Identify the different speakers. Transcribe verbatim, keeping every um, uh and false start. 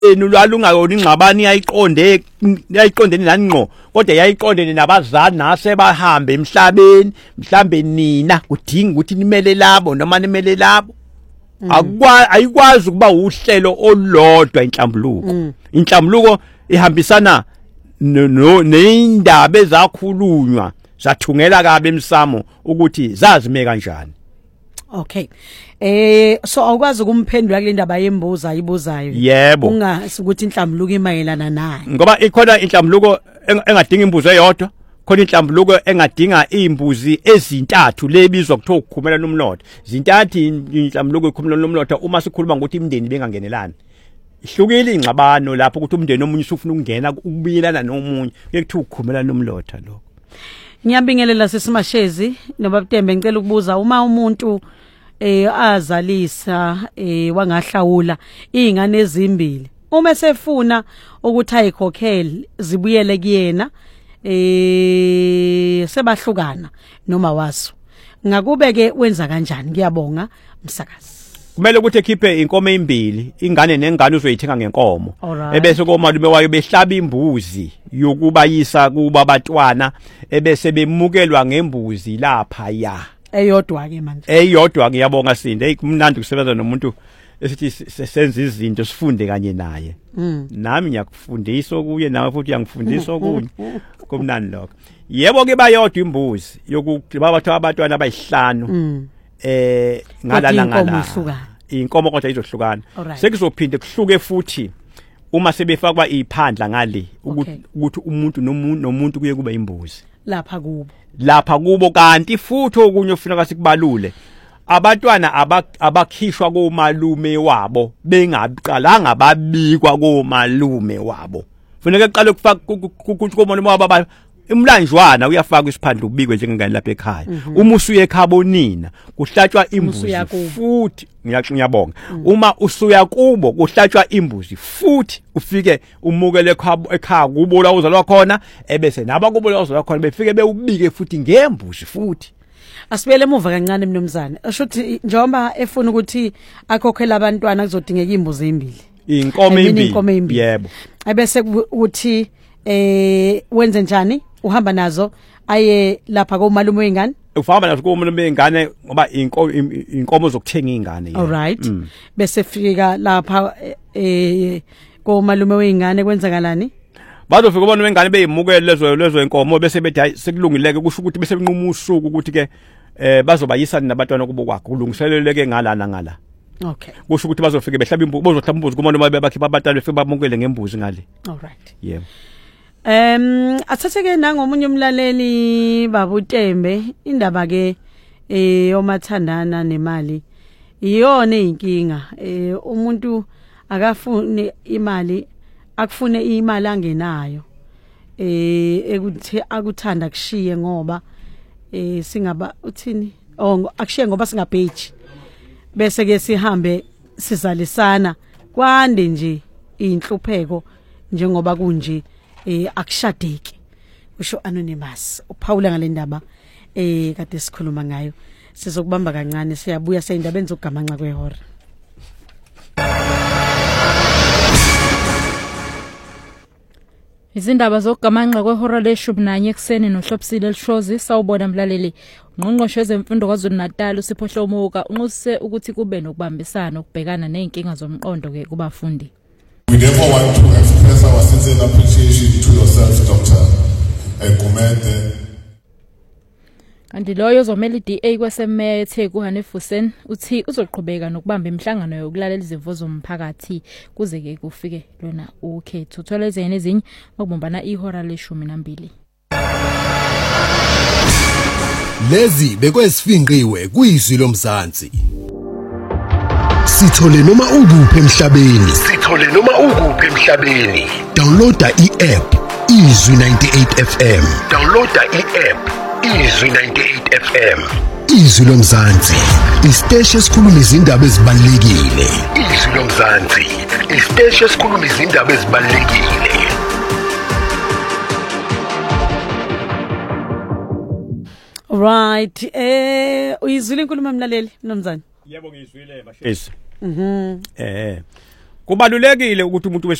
Speaker 1: enu lwalungayona ingxabano yayiqonde yayiqondene nanqo kodwa yayiqondene nabazali nase bahambe emhlabeni mhlambe nina kudinga ukuthi nimele labo noma nimele labo akwa ayikwazi ukuba uhlelo olodwa inhlambuluko inhlambuluko ihambisana neindaba ezakhulunywa zathungela kabe emsamo ukuthi zazime kanjani.
Speaker 2: Okay. Eh so awukwazi ukumphendula kule ndaba yembuzo ayibuzayo.
Speaker 1: Yebo.
Speaker 2: Ungasukuthi inhlambuluko imayelana naye.
Speaker 1: Ngoba ikhona inhlambuluko engadinga imbuzo eyodwa, khona inhlambuluko engadinga izimbuzi ezintathu lebizwa kuthiwa ukukhumela nomlotha. Zintathu inhlambuluko ikhumela nomlotha uma sikhuluma ngokuthi imindeni bengangenelani. Ihlukile ingxabano lapho ukuthi umndeni omunye usufuna ukungena ukubiyelana nomunye bekuthiwa ukukhumela nomlotha lokho.
Speaker 2: Ngiyabingelela sesimashezi nobabutembe ngicela ukubuza uma umuntu eh azalisa eh wangahlawula izingane ezimbili uma sefuna ukuthi ayikhokhele zibuyele kuyena eh sebahlukana noma waso ngakube-ke wenza kanjani? Ngiyabonga msakazi.
Speaker 1: Kumele ukuthi ekhiphe inkomo ezimbili ingane nengane uzoyithenga ngenkomo ebese komalume wayo behlaba imbuzi yokubayisa kuba abatwana ebese bemukelwa ngembuzi lapha ya
Speaker 2: eyodwa ke manje
Speaker 1: eyodwa ngiyabonga Sinde hey kumnandi ukusebenza nomuntu esithi senze izinto sifunde kanye naye nami ngiyakufundisa kuye nawe futhi uyangifundisa okunye kumnandi lokho. Yebo ke bayodwa imbuzi yokuthi babathu abatwana abayihlanu eh ngalana ngala inkomo kodwa izohlukana sekuzophinde kuhluke futhi uma sebefakwa iphandla ngale ukuthi umuntu nomuntu nomuntu kuye kuba imbuzi
Speaker 2: lapha kubo
Speaker 1: lapha kubo kanti futhi okunye ufuneka sikubalule abatwana abakhishwa komalume wabo bengaqalanga babikwa komalume wabo funeka eqale ukufaka ukuthi komalume wabo imlanjwana uyafaka isiphandla ubikwe njengengane lapha ekhaya uma usuye ekhabonina kuhlatshwa imbuzi futhi ngiyabonga uma usuya kubo kuhlatshwa imbuzi futhi ufike umukele ekhaya kubo la uzalwa khona ebese naba kubo la uzalwa khona befike bewubike futhi ngembuzi futhi.
Speaker 2: Asibele emuva kancane mnomzana ashuthi njengoba efuna ukuthi akhokhela abantwana kuzodingeka imbuzi ezimbili
Speaker 1: inkomo ezimbili yebo
Speaker 2: ebese ukuthi eh wenze njani uhamba nazo aye lapha komalume wengane
Speaker 1: ufamba nazo komalume wengane ngoba inkomo inkomo zokuthenga ingane
Speaker 2: all right mm. Bese fika lapha eh komalume wengane kwenzakalani
Speaker 1: bazofika komalume wengane beyimukele lezo lezo inkomo bese bethi sekulungileke kusho ukuthi bese benquma usuku ukuthi ke eh bazobayisana nabatwana kubo kwakho kulungiseleleke ngalana ngala.
Speaker 2: Okay.
Speaker 1: Kusho ukuthi bazofika behlaba imbuzi bozohlaba imbuzi komalume babakhipha abatwana befike bamukele ngembuzi ngale.
Speaker 2: All right.
Speaker 1: Yebo.
Speaker 2: Em athatheke nangomunye umlaleli babutembe indaba ke eh omathandana nemali iyona inkinga eh umuntu akafune imali akufune imali angenayo eh ekuthi akuthanda kushiye ngoba eh singaba uthini oh akushiye ngoba singapage bese ke sihambe sizalisana kwande nje inhlupheko njengoba kunje eh akushadeki usho Anonymous uPaula ngale ndaba eh kade sikhuluma ngayo sizokubamba kancane siyabuya seyindabeni zokugamanxa kwehora.
Speaker 3: Izindaba zokugamanxa kwehora leshumi nanye ekseni nohlopsile elishozi sawubona mlaleli ungqongqoshe wezemfundo kwaZulu Natal uSiphohlo Moka unqusise ukuthi kube nokubambisana ukubhekana nezinkinga zomqondo ke kubafundi.
Speaker 4: We therefore want to express our sincere appreciation to yourself, Doctor Gumede.
Speaker 3: Kanti loyo zomela i-D A kwasemeya eTheku Hanefusen uthi uzoqhubeka nokubamba imihlangano yokulalela izimvo zomphakathi kuze ke kufike lona ukhetho. Thola ezinye ezinye okubumbana ihora leshumi nambili.
Speaker 5: Lezi bekwesifinqiwe kuyizwi lomzansi. Sithole noma ukuphi emhlabeni. Sithole noma ukuphi emhlabeni. Downloada i-app Izwi ninety-eight F M. Downloada i-app Izwi ninety-eight F M. Izwi lomzansi. Isiteshi esikhuluma izindaba ezibalekile. Izwi lomzansi. Isiteshi esikhuluma izindaba ezibalekile.
Speaker 2: Right eh uyizwile inkulumo mlaleli mnomzana?
Speaker 1: Yebo ngizwile bashesi.
Speaker 2: Mhm.
Speaker 1: Eh kubalulekile ukuthi umuntu